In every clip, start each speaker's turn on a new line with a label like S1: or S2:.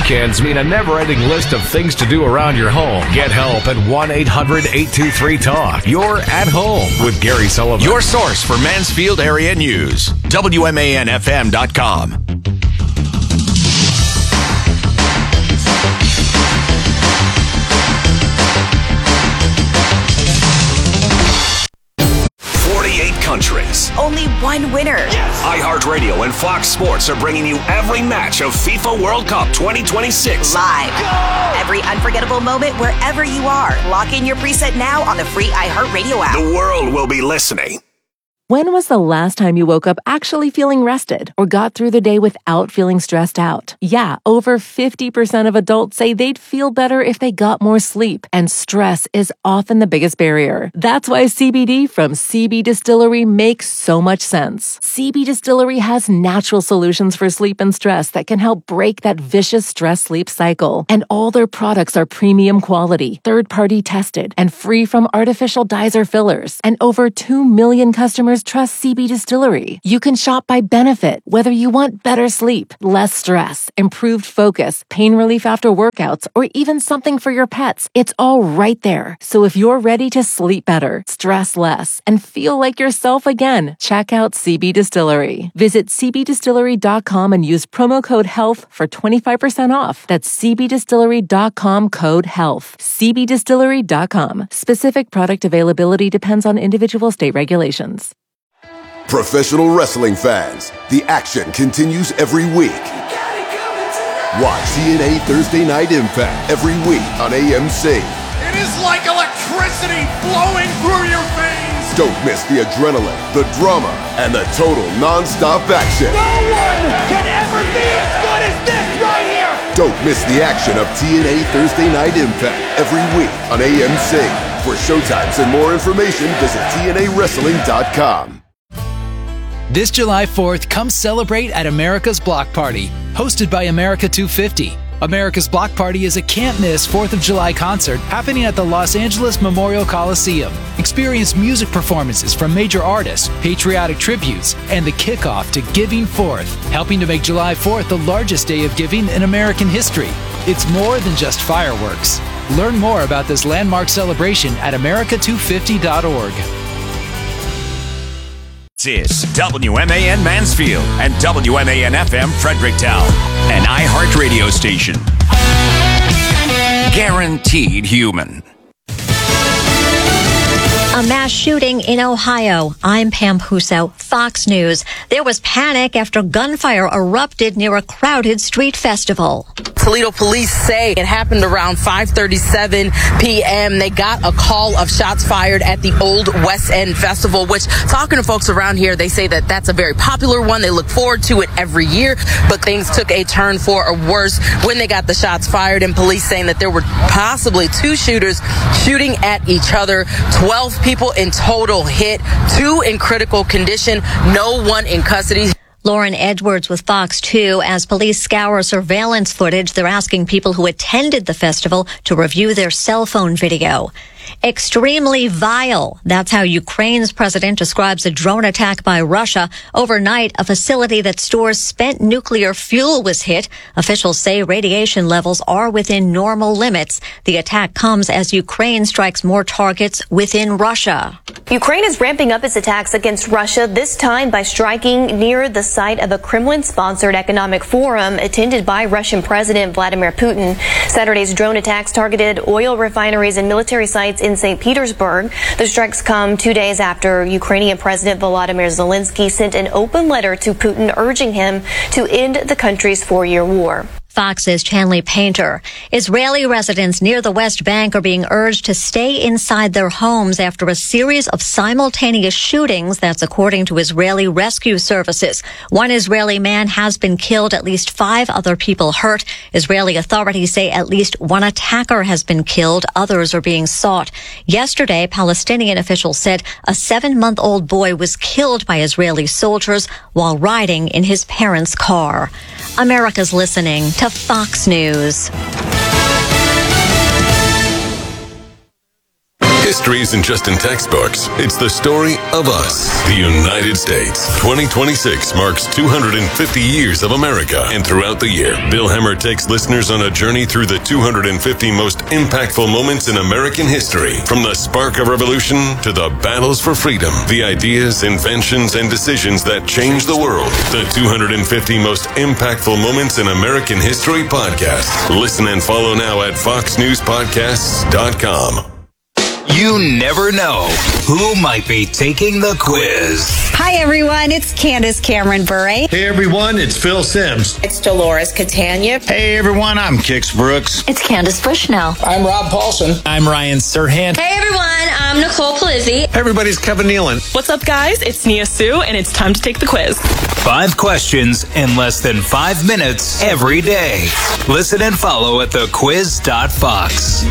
S1: weekends mean a never-ending list of things to do around your home. Get help at 1-800-823-TALK. You're at home with Gary Sullivan.
S2: Your source for Mansfield area news. WMANFM.com. Countries.
S3: Only one winner.
S2: Yes. iHeartRadio and Fox Sports are bringing you every match of FIFA World Cup 2026.
S3: Live. Go! Every unforgettable moment wherever you are. Lock in your preset now on the free iHeartRadio app.
S2: The world will be listening.
S4: When was the last time you woke up actually feeling rested or got through the day without feeling stressed out? Yeah, over 50% of adults say they'd feel better if they got more sleep, and stress is often the biggest barrier. That's why CBD from CB Distillery makes so much sense. CB Distillery has natural solutions for sleep and stress that can help break that vicious stress-sleep cycle. And all their products are premium quality, third-party tested, and free from artificial dyes or fillers. And over 2 million customers trust CB Distillery. You can shop by benefit, whether you want better sleep, less stress, improved focus, pain relief after workouts, or even something for your pets. It's all right there. So if you're ready to sleep better, stress less, and feel like yourself again, check out CB Distillery. Visit cbdistillery.com and use promo code HEALTH for 25% off. That's cbdistillery.com code HEALTH. cbdistillery.com. Specific product availability depends on individual state regulations.
S5: Professional wrestling fans, the action continues every week. Watch TNA Thursday Night Impact every week on AMC.
S6: It is like electricity flowing through your veins.
S5: Don't miss the adrenaline, the drama, and the total non-stop action.
S6: No one can ever be as good as this right here.
S5: Don't miss the action of TNA Thursday Night Impact every week on AMC. For showtimes and more information, visit TNAWrestling.com.
S7: This July 4th, come celebrate at America's Block Party, hosted by America 250. America's Block Party is a can't-miss 4th of July concert happening at the Los Angeles Memorial Coliseum. Experience music performances from major artists, patriotic tributes, and the kickoff to Giving Forth, helping to make July 4th the largest day of giving in American history. It's more than just fireworks. Learn more about this landmark celebration at america250.org.
S2: This is WMAN Mansfield and WMAN FM Fredericktown, an iHeartRadio station. Guaranteed human.
S8: A mass shooting in Ohio. I'm Pam Huso, Fox News. There was panic after gunfire erupted near a crowded street festival.
S9: Toledo police say it happened around 5:37 p.m. They got a call of shots fired at the Old West End Festival, which, talking to folks around here, they say that that's a very popular one. They look forward to it every year, but things took a turn for a worse when they got the shots fired, and police saying that there were possibly 2 shooters shooting at each other. 12 people in total hit, 2 in critical condition, no one in custody.
S8: Lauren Edwards with Fox 2. As police scour surveillance footage, they're asking people who attended the festival to review their cell phone video. Extremely vile. That's how Ukraine's president describes a drone attack by Russia. Overnight, a facility that stores spent nuclear fuel was hit. Officials say radiation levels are within normal limits. The attack comes as Ukraine strikes more targets within Russia.
S10: Ukraine is ramping up its attacks against Russia, this time by striking near the site of a Kremlin-sponsored economic forum attended by Russian President Vladimir Putin. Saturday's drone attacks targeted oil refineries and military sites in St. Petersburg. The strikes come 2 days after Ukrainian President Volodymyr Zelensky sent an open letter to Putin urging him to end the country's 4-year war.
S8: Fox's Chanley Painter. Israeli residents near the West Bank are being urged to stay inside their homes after a series of simultaneous shootings. That's according to Israeli rescue services. One Israeli man has been killed, at least 5 other people hurt. Israeli authorities say at least 1 attacker has been killed. Others are being sought. Yesterday, Palestinian officials said a 7-month-old boy was killed by Israeli soldiers while riding in his parents' car. America's listening to Fox News.
S5: History isn't just in textbooks. It's the story of us, the United States. 2026 marks 250 years of America. And throughout the year, Bill Hemmer takes listeners on a journey through the 250 most impactful moments in American history. From the spark of revolution to the battles for freedom, the ideas, inventions, and decisions that changed the world. The 250 most impactful moments in American history podcast. Listen and follow now at foxnewspodcasts.com.
S11: You never know who might be taking the quiz.
S12: Hi, everyone. It's Candace Cameron Bure.
S13: Hey, everyone. It's Phil Sims.
S14: It's Dolores Catania.
S15: Hey, everyone. I'm Kix Brooks.
S16: It's Candace Bushnell.
S17: I'm Rob Paulson.
S18: I'm Ryan Serhant.
S19: Hey, everyone. I'm Nicole Palizzi.
S20: Hey, everybody. It's Kevin Nealon.
S21: What's up, guys? It's Nia Sue, and it's time to take the quiz.
S11: 5 questions in less than 5 minutes every day. Listen and follow at thequiz.fox.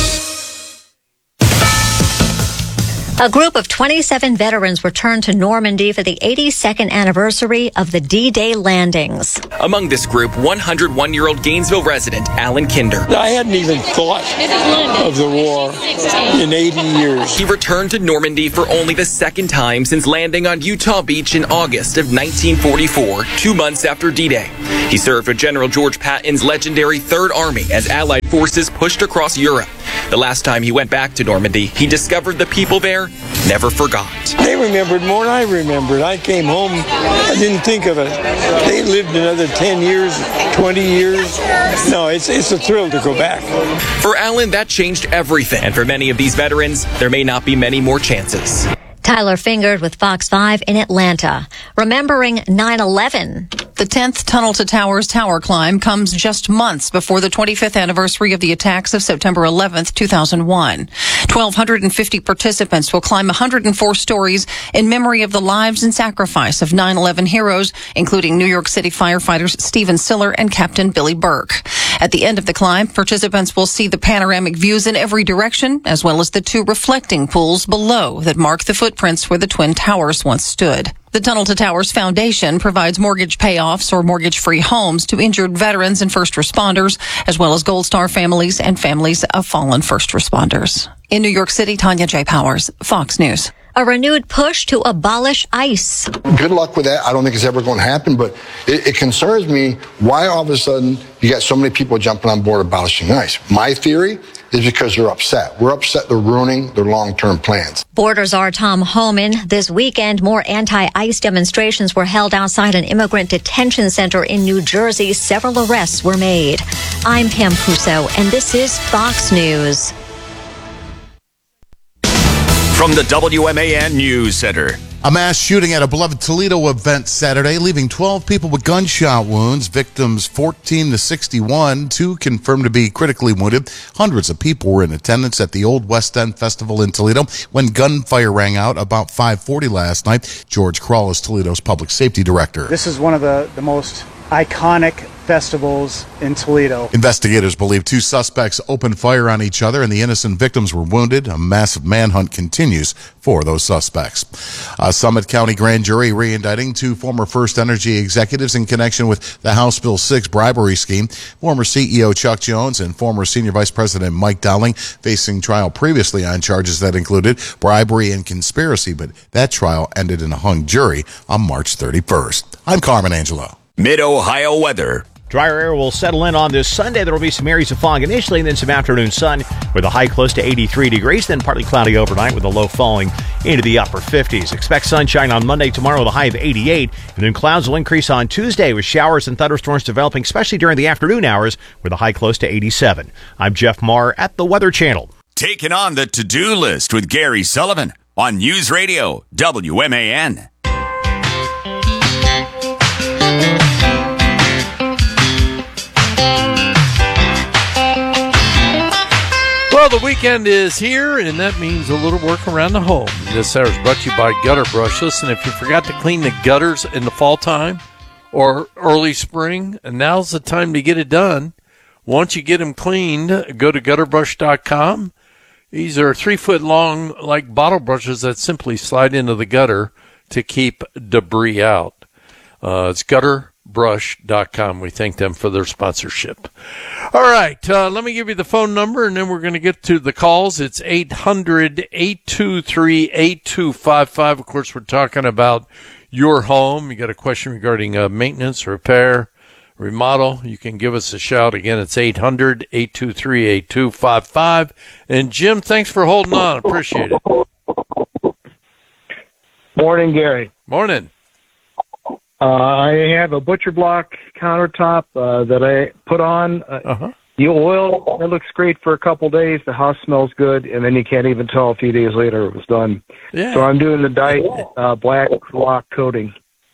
S8: A group of 27 veterans returned to Normandy for the 82nd anniversary of the D-Day landings.
S22: Among this group, 101-year-old Gainesville resident Alan Kinder.
S23: I hadn't even thought of the war in 80 years.
S22: He returned to Normandy for only the second time since landing on Utah Beach in August of 1944, 2 months after D-Day. He served with General George Patton's legendary Third Army as Allied forces pushed across Europe. The last time he went back to Normandy, he discovered the people there never forgot.
S23: They remembered more than I remembered. I came home, I didn't think of it. They lived another 10 years, 20 years. No, it's a thrill to go back.
S22: For Alan, that changed everything. And for many of these veterans, there may not be many more chances.
S8: Tyler Fingard with Fox 5 in Atlanta. Remembering 9/11.
S24: The 10th Tunnel to Towers tower climb comes just months before the 25th anniversary of the attacks of September 11th, 2001. 1,250 participants will climb 104 stories in memory of the lives and sacrifice of 9/11 heroes, including New York City firefighters Stephen Siller and Captain Billy Burke. At the end of the climb, participants will see the panoramic views in every direction, as well as the 2 reflecting pools below that mark the footprints where the Twin Towers once stood. The Tunnel to Towers Foundation provides mortgage payoffs or mortgage-free homes to injured veterans and first responders, as well as Gold Star families and families of fallen first responders. In New York City, Tanya J. Powers, Fox News.
S8: A renewed push to abolish ICE.
S25: Good luck with that. I don't think it's ever going to happen, but it concerns me why all of a sudden you got so many people jumping on board abolishing ICE. My theory is because they're upset. We're upset they're ruining their long-term plans.
S8: Border Czar Tom Homan. This weekend, more anti-ICE demonstrations were held outside an immigrant detention center in New Jersey. Several arrests were made. I'm Pam Puso, and this is Fox News.
S2: From the WMAN News Center.
S26: A mass shooting at a beloved Toledo event Saturday, leaving 12 people with gunshot wounds, victims 14 to 61, 2 confirmed to be critically wounded. Hundreds of people were in attendance at the Old West End Festival in Toledo when gunfire rang out about 5:40 last night. George Kral is Toledo's public safety director.
S27: This is one of the most iconic festivals in Toledo.
S26: Investigators believe 2 suspects opened fire on each other and the innocent victims were wounded. A massive manhunt continues for those suspects. A Summit County grand jury re-indicting 2 former First Energy executives in connection with the House Bill 6 bribery scheme. Former CEO Chuck Jones and former Senior Vice President Mike Dowling facing trial previously on charges that included bribery and conspiracy, but that trial ended in a hung jury on March 31st. I'm Carmen Angelo.
S2: Mid-Ohio weather.
S28: Drier air will settle in on this Sunday. There will be some areas of fog initially and then some afternoon sun with a high close to 83 degrees, then partly cloudy overnight with a low falling into the upper 50s. Expect sunshine on Monday, tomorrow with a high of 88, and then clouds will increase on Tuesday with showers and thunderstorms developing, especially during the afternoon hours with a high close to 87. I'm Jeff Marr at the Weather Channel.
S2: Taking on the to-do list with Gary Sullivan on News Radio WMAN.
S29: Well, the weekend is here, and that means a little work around the home. This hour is brought to you by Gutter Brush. Listen, if you forgot to clean the gutters in the fall time or early spring, now's the time to get it done. Once you get them cleaned, go to gutterbrush.com. These are 3-foot long, like bottle brushes that simply slide into the gutter to keep debris out. It's Gutter gutterbrush.com. We thank them for their sponsorship. All right, let me give you the phone number, and then we're going to get to the calls. It's 800-823-8255. Of course, we're talking about your home. You got a question regarding maintenance, repair, remodel, you can give us a shout. Again, it's 800-823-8255. And Jim, thanks for holding on. Appreciate it.
S1: Morning, Gary.
S29: Morning.
S1: I have a butcher block countertop that I put on. The oil, it looks great for a couple days. The house smells good, and then you can't even tell a few days later it was done.
S29: Yeah.
S1: So I'm doing the Dyche black rock coating.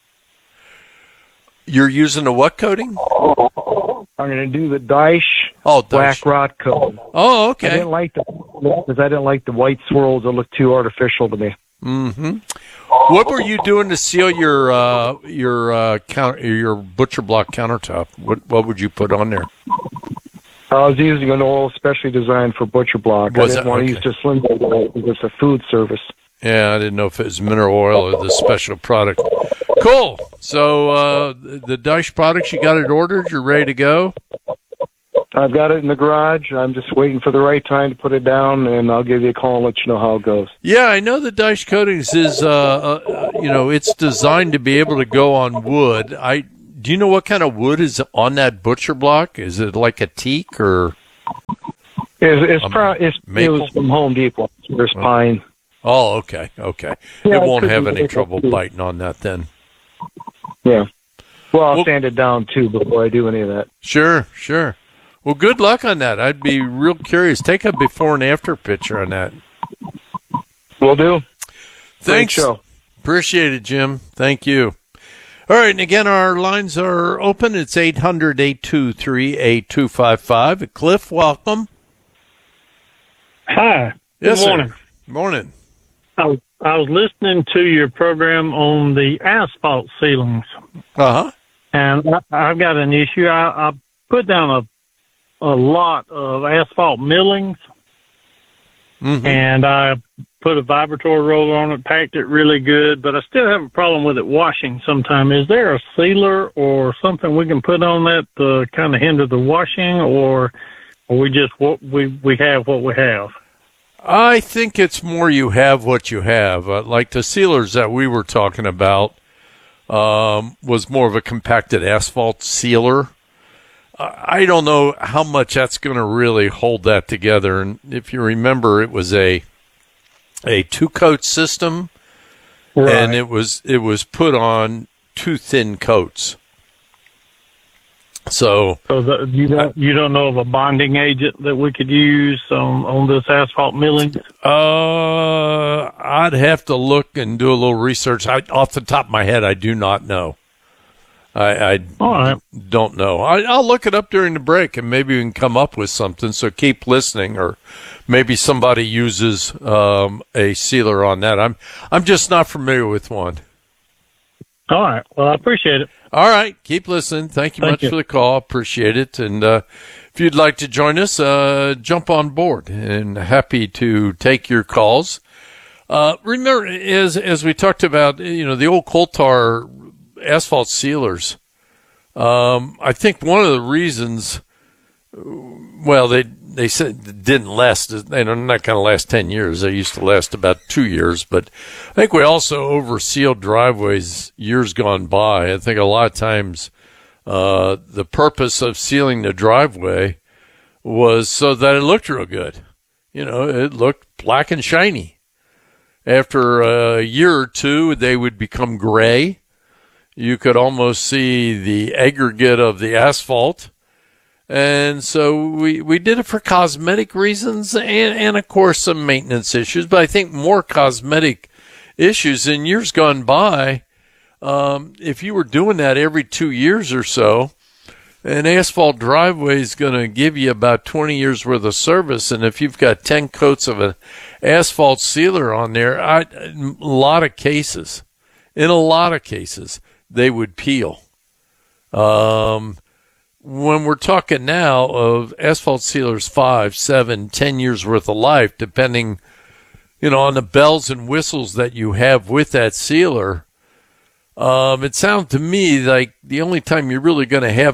S29: You're using a what coating?
S1: I'm going to do the Dyche black rock coating.
S29: Oh, okay.
S1: I didn't like the white swirls. It looked too artificial to me.
S29: Mm-hmm. What were you doing to seal your butcher block countertop? What would you put on there?
S1: I was using an oil specially designed for butcher block. I didn't want to use just Linda because it's a food service.
S29: Yeah, I didn't know if it was mineral oil or the special product. Cool. So the Dyche products, you got it ordered? You're ready to go?
S1: I've got it in the garage. I'm just waiting for the right time to put it down, and I'll give you a call and let you know how it goes.
S29: Yeah, I know the Dyche Coatings is, it's designed to be able to go on wood. Do you know what kind of wood is on that butcher block? Is it like a teak or?
S1: It was from Home Depot. There's pine.
S29: Oh, okay. Yeah, it won't have any trouble biting on that then.
S1: Yeah. Well, I'll sand it down too before I do any of that.
S29: Sure. Well, good luck on that. I'd be real curious. Take a before and after picture on that.
S1: Will do.
S29: Thanks.
S1: Great show.
S29: Appreciate it, Jim. Thank you. All right, and again, our lines are open. It's 800-823-8255. Cliff, welcome.
S3: Hi.
S29: Yes,
S3: Good morning.
S29: Sir. Morning.
S3: I was listening to your program on the asphalt ceilings.
S29: Uh-huh.
S3: And I've got an issue. I put down a lot of asphalt millings, and I put a vibrator roller on it, packed it really good, but I still have a problem with it washing sometime. Is there a sealer or something we can put on that to kind of hinder the washing, or we just we have what we have?
S29: I think it's more you have what you have. Like the sealers that we were talking about was more of a compacted asphalt sealer. I don't know how much that's going to really hold that together. And if you remember, it was a two-coat system, and it was put on two thin coats. So
S3: you don't know of a bonding agent that we could use on this asphalt milling?
S29: I'd have to look and do a little research. Off the top of my head, I do not know. I don't know. I'll look it up during the break, and maybe we can come up with something. So keep listening, or maybe somebody uses a sealer on that. I'm just not familiar with one.
S3: All right. Well, I appreciate it.
S29: All right. Keep listening. Thank you much for the call. Appreciate it. And if you'd like to join us, jump on board, and happy to take your calls. Remember, as we talked about, the old coal tar asphalt sealers, I think one of the reasons, they said it didn't last, they're not going to last 10 years. They used to last about 2 years, but I think we also over-sealed driveways years gone by. I think a lot of times the purpose of sealing the driveway was so that it looked real good. It looked black and shiny. After a year or two, they would become gray. You could almost see the aggregate of the asphalt. And so we did it for cosmetic reasons and of course, some maintenance issues. But I think more cosmetic issues in years gone by. If you were doing that every 2 years or so, an asphalt driveway is going to give you about 20 years worth of service. And if you've got 10 coats of an asphalt sealer on there, in a lot of cases, they would peel. When we're talking now of asphalt sealers 5, 7, 10 years worth of life, depending, on the bells and whistles that you have with that sealer, It sounds to me like the only time you're really going to have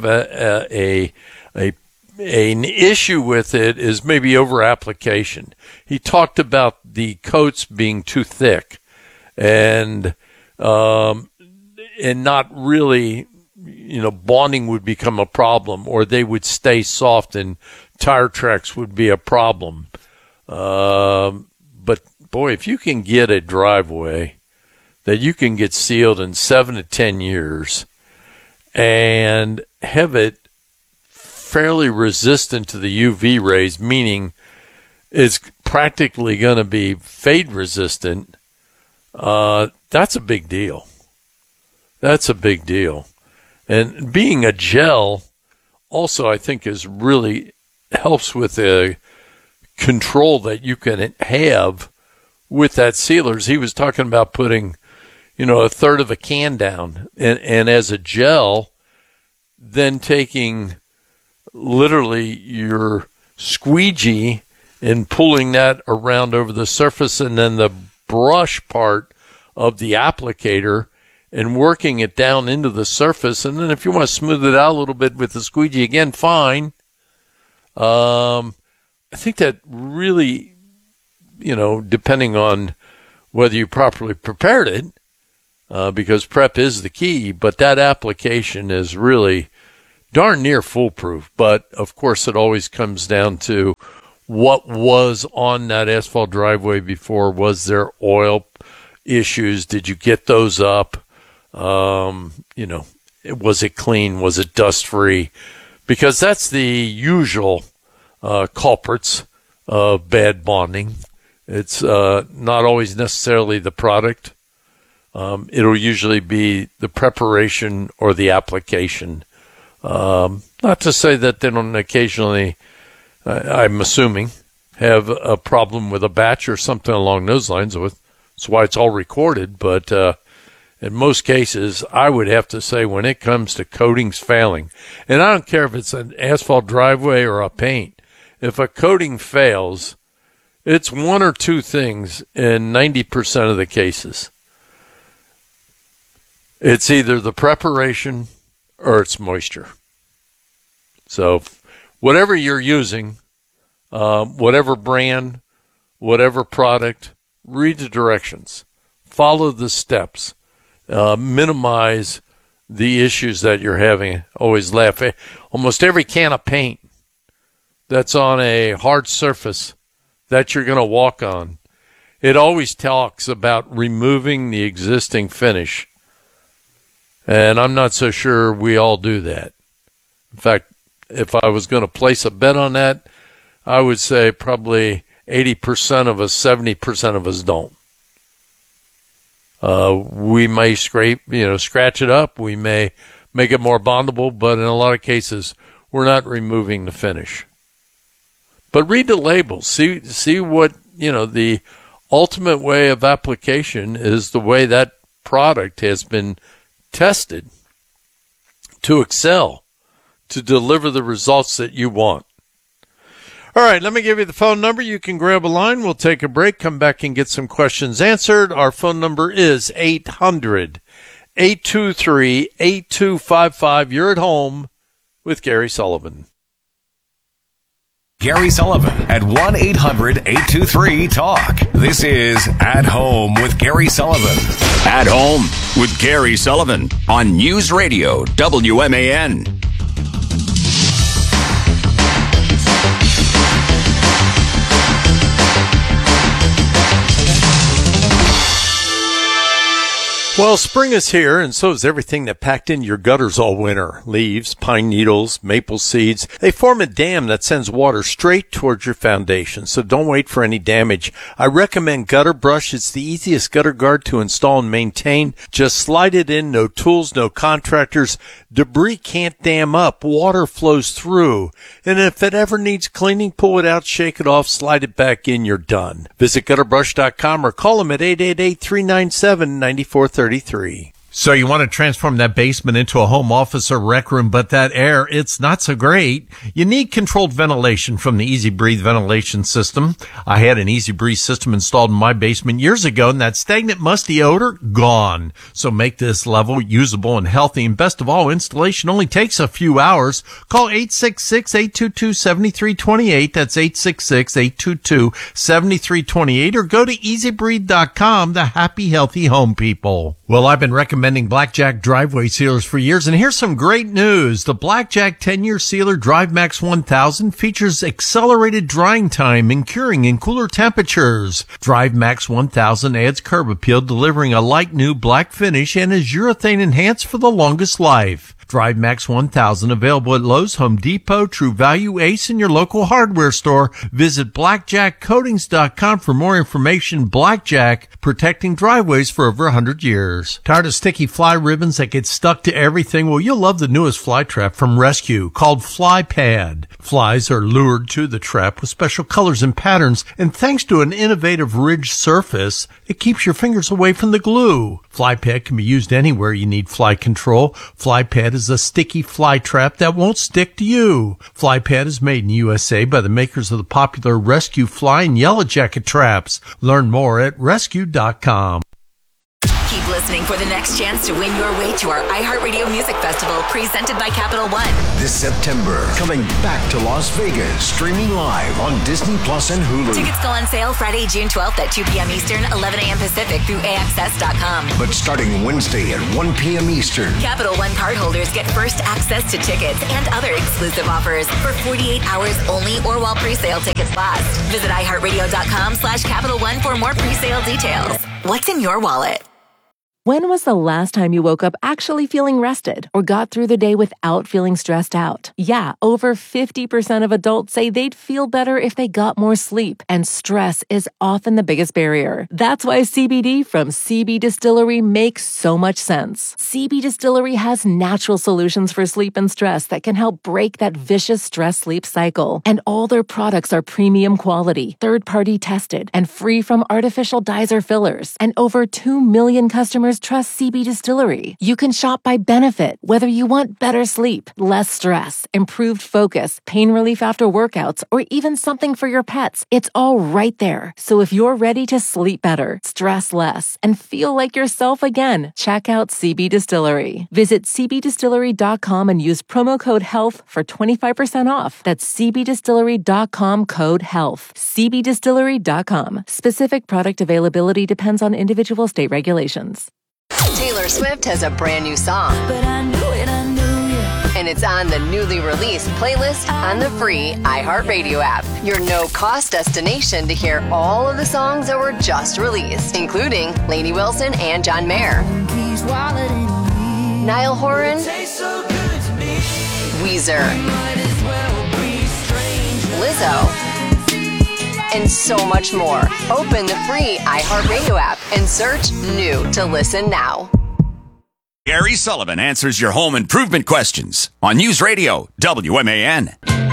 S29: an issue with it is maybe over application. He talked about the coats being too thick and not really, bonding would become a problem, or they would stay soft and tire tracks would be a problem. But boy, if you can get a driveway that you can get sealed in 7 to 10 years and have it fairly resistant to the UV rays, meaning it's practically going to be fade resistant, that's a big deal. That's a big deal. And being a gel also, I think, helps with the control that you can have with that sealers. He was talking about putting, a third of a can down, and as a gel, then taking literally your squeegee and pulling that around over the surface, and then the brush part of the applicator and working it down into the surface. And then if you want to smooth it out a little bit with the squeegee, again, fine. I think that really, depending on whether you properly prepared it, because prep is the key, but that application is really darn near foolproof. But, of course, it always comes down to what was on that asphalt driveway before. Was there oil issues? Did you get those up? Was it clean? Was it dust-free? Because that's the usual culprits of bad bonding. It's not always necessarily the product. It'll usually be the preparation or the application. Not to say that they don't occasionally, I'm assuming, have a problem with a batch or something along those lines. That's why it's all recorded. But in most cases, I would have to say when it comes to coatings failing, and I don't care if it's an asphalt driveway or a paint, if a coating fails, it's one or two things in 90% of the cases. It's either the preparation or it's moisture. So whatever you're using, whatever brand, whatever product, read the directions, follow the steps, minimize the issues that you're having. Always laugh. Almost every can of paint that's on a hard surface that you're going to walk on, it always talks about removing the existing finish. And I'm not so sure we all do that. In fact, if I was going to place a bet on that, I would say probably 80% of us, 70% of us don't. We may scratch it up. We may make it more bondable, but in a lot of cases, we're not removing the finish. But read the labels. See what, the ultimate way of application is the way that product has been tested to excel, to deliver the results that you want. All right, let me give you the phone number. You can grab a line. We'll take a break, come back and get some questions answered. Our phone number is 800-823-8255. You're at home with Gary Sullivan.
S2: Gary Sullivan at 1-800-823-TALK. This is At Home with Gary Sullivan. At Home with Gary Sullivan on News Radio WMAN.
S29: Well, spring is here, and so is everything that packed in your gutters all winter. Leaves, pine needles, maple seeds. They form a dam that sends water straight towards your foundation, so don't wait for any damage. I recommend Gutter Brush. It's the easiest gutter guard to install and maintain. Just slide it in, no tools, no contractors. Debris can't dam up. Water flows through. And if it ever needs cleaning, pull it out, shake it off, slide it back in, you're done. Visit gutterbrush.com or call them at 888-397-9433.
S4: So you want to transform that basement into a home office or rec room, but that air, it's not so great. You need controlled ventilation from the Easy Breathe ventilation system. I had an Easy Breathe system installed in my basement years ago, and that stagnant, musty odor, gone. So make this level usable and healthy. And best of all, installation only takes a few hours. Call 866-822-7328. That's 866-822-7328. Or go to easybreathe.com, the happy, healthy home people. Well, I've been recommending Blackjack driveway sealers for years, and here's some great news. The Blackjack 10-year sealer Drive Max 1000 features accelerated drying time and curing in cooler temperatures. Drive Max 1000 adds curb appeal, delivering a light new black finish, and is urethane enhanced for the longest life. Drive Max 1000 available at Lowe's, Home Depot, True Value, Ace, and your local hardware store. Visit blackjackcoatings.com for more information. Blackjack, protecting driveways for over 100 years. Tired of sticky fly ribbons that get stuck to everything? Well, you'll love the newest fly trap from Rescue called Fly Pad. Flies are lured to the trap with special colors and patterns, and thanks to an innovative ridged surface, it keeps your fingers away from the glue. Fly Pad can be used anywhere you need fly control. Fly Pad is a sticky fly trap that won't stick to you. Fly Pad is made in USA by the makers of the popular Rescue Fly and Yellow Jacket traps. Learn more at rescue.com.
S6: Keep listening for the next chance to win your way to our iHeartRadio Music Festival presented by Capital One.
S7: This September, coming back to Las Vegas, streaming live on Disney Plus and Hulu.
S6: Tickets go on sale Friday, June 12th at 2 p.m. Eastern, 11 a.m. Pacific through AXS.com.
S7: But starting Wednesday at 1 p.m. Eastern.
S6: Capital One cardholders get first access to tickets and other exclusive offers for 48 hours only or while pre-sale tickets last. Visit iHeartRadio.com/Capital One for more pre-sale details. What's in your wallet?
S9: When was the last time you woke up actually feeling rested or got through the day without feeling stressed out? Yeah, over 50% of adults say they'd feel better if they got more sleep, and stress is often the biggest barrier. That's why CBD from CB Distillery makes so much sense. CB Distillery has natural solutions for sleep and stress that can help break that vicious stress-sleep cycle. And all their products are premium quality, third-party tested, and free from artificial dyes or fillers. And over 2 million customers trust CB Distillery. You can shop by benefit, whether you want better sleep, less stress, improved focus, pain relief after workouts, or even something for your pets. It's all right there. So if you're ready to sleep better, stress less, and feel like yourself again, check out CB Distillery. Visit cbdistillery.com and use promo code HEALTH for 25% off. That's cbdistillery.com, code HEALTH. cbdistillery.com. Specific product availability depends on individual state regulations.
S6: Taylor Swift has a brand new song.
S14: But I knew it,
S6: And it's on the newly released playlist on the free iHeartRadio app. Your no-cost destination to hear all of the songs that were just released, including Lainey Wilson and John Mayer, Niall Horan, Weezer, Lizzo, and so much more. Open the free iHeartRadio app and search New to listen now.
S2: Gary Sullivan answers your home improvement questions on News Radio WMAN.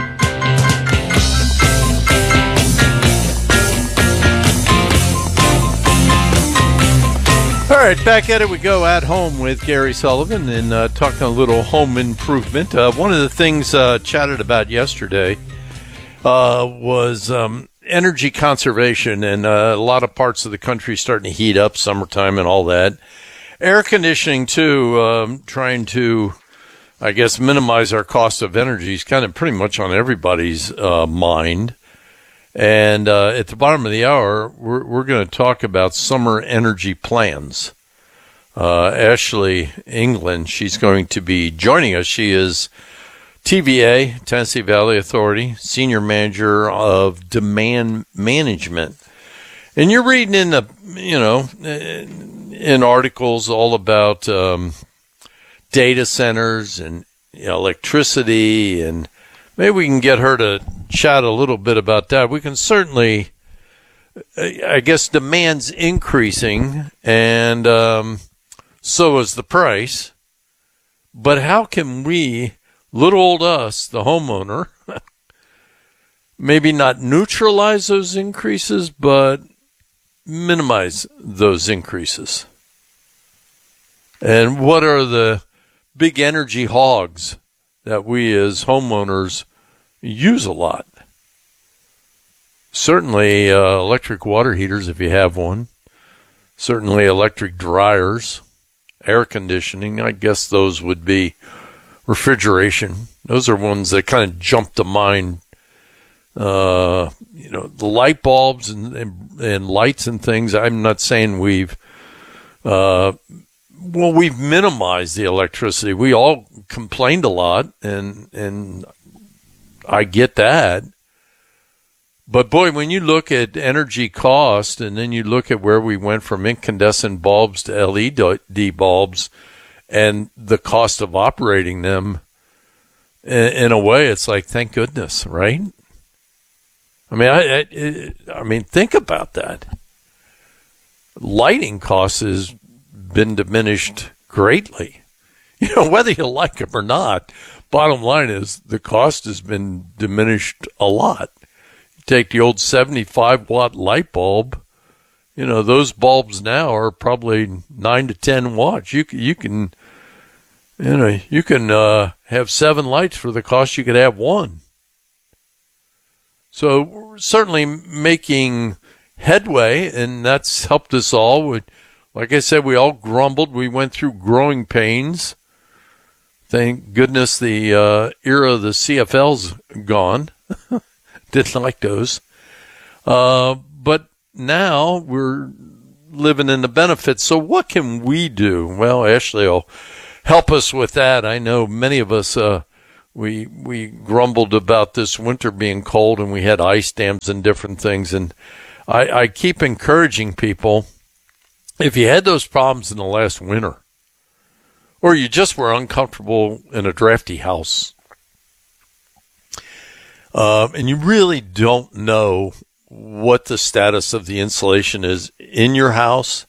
S29: All right, back at it we go at home with Gary Sullivan and talking a little home improvement. One of the things chatted about yesterday was energy conservation, and a lot of parts of the country starting to heat up, summertime and all that. Air conditioning, too, trying to, I guess, minimize our cost of energy is kind of pretty much on everybody's mind. And at the bottom of the hour, we're going to talk about summer energy plans. Ashley England, she's going to be joining us. She is TVA, Tennessee Valley Authority, Senior Manager of Demand Management. And you're reading in the, in articles all about data centers and electricity, and maybe we can get her to chat a little bit about that. We can certainly, I guess, demand's increasing, and so is the price. But how can we, little old us, the homeowner, maybe not neutralize those increases, but minimize those increases? And what are the big energy hogs that we as homeowners use a lot? Certainly electric water heaters if you have one. Certainly electric dryers, air conditioning. I guess those would be refrigeration. Those are ones that kind of jump to mind. The light bulbs and lights and things. I'm not saying we've minimized the electricity. We all complained a lot, and I get that. But boy, when you look at energy cost, and then you look at where we went from incandescent bulbs to LED bulbs, and the cost of operating them, in a way, it's like, thank goodness, right? I mean, think about that. Lighting costs has been diminished greatly. Whether you like them or not, bottom line is the cost has been diminished a lot. You take the old 75-watt light bulb, those bulbs now are probably 9 to 10 watts. You can have 7 lights for the cost you could have one. So we're certainly making headway, and that's helped us all. Like I said, we all grumbled. We went through growing pains. Thank goodness the era of the CFL's gone. Didn't like those. But now we're living in the benefits. So what can we do? Well, Ashley will help us with that. I know many of us we grumbled about this winter being cold, and we had ice dams and different things. And I keep encouraging people, if you had those problems in the last winter, or you just were uncomfortable in a drafty house, and you really don't know what the status of the insulation is in your house,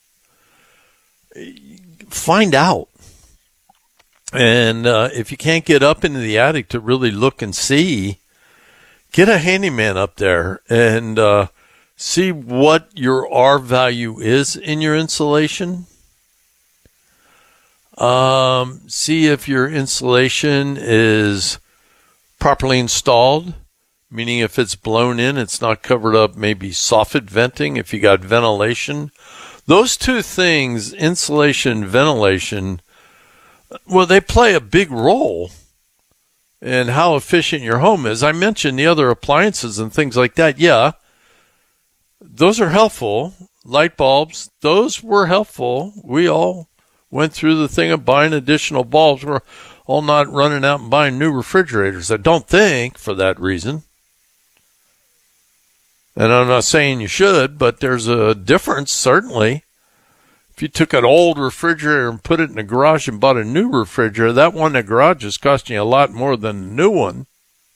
S29: find out. And if you can't get up into the attic to really look and see, get a handyman up there and see what your R value is in your insulation. See if your insulation is properly installed, meaning if it's blown in, it's not covered up, maybe soffit venting, if you got ventilation. Those two things, insulation, ventilation, well, they play a big role in how efficient your home is. I mentioned the other appliances and things like that. Yeah, those are helpful. Light bulbs, those were helpful. We all went through the thing of buying additional bulbs. We're all not running out and buying new refrigerators. I don't think for that reason. And I'm not saying you should, but there's a difference, certainly. If you took an old refrigerator and put it in the garage and bought a new refrigerator, that one in the garage is costing you a lot more than the new one.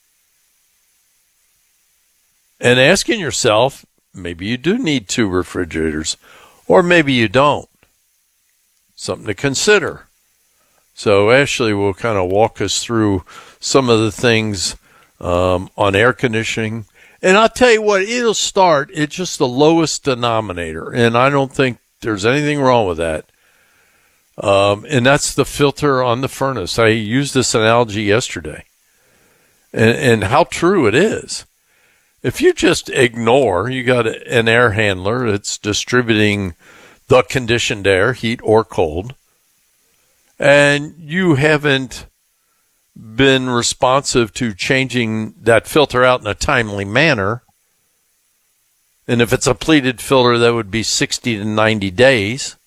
S29: And asking yourself, maybe you do need 2 refrigerators, or maybe you don't. Something to consider. So Ashley will kind of walk us through some of the things on air conditioning. And I'll tell you what, it'll start at just the lowest denominator, and I don't think there's anything wrong with that. And that's the filter on the furnace. I used this analogy yesterday, and how true it is. If you just ignore, you got an air handler that's distributing the conditioned air, heat or cold, and you haven't been responsive to changing that filter out in a timely manner. And if it's a pleated filter, that would be 60 to 90 days.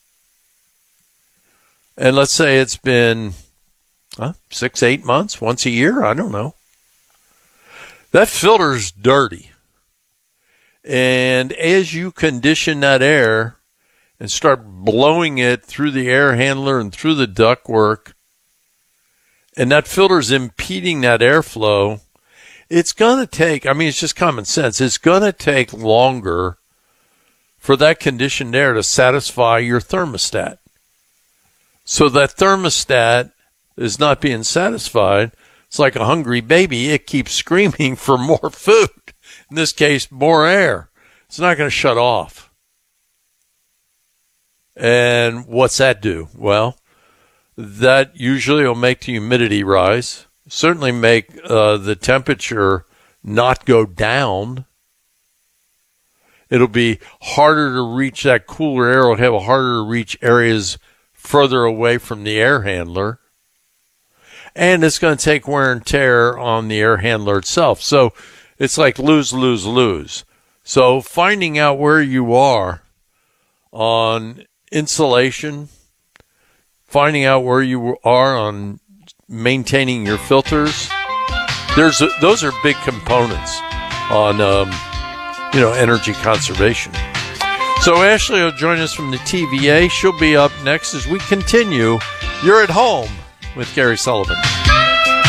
S29: And let's say it's been 6, 8 months, once a year, I don't know. That filter's dirty. And as you condition that air and start blowing it through the air handler and through the ductwork, and that filter's impeding that airflow, it's going to take, it's just common sense, it's going to take longer for that conditioned air to satisfy your thermostat. So that thermostat is not being satisfied. It's like a hungry baby. It keeps screaming for more food. In this case, more air. It's not going to shut off. And what's that do? Well, that usually will make the humidity rise, certainly make the temperature not go down. It'll be harder to reach that cooler air. It'll have a harder to reach areas further away from the air handler. And it's going to take wear and tear on the air handler itself. So it's like lose, lose, lose. So finding out where you are on insulation, finding out where you are on maintaining your filters, those are big components on energy conservation. So Ashley will join us from the TVA. She'll be up next as we continue. You're at Home with Gary Sullivan.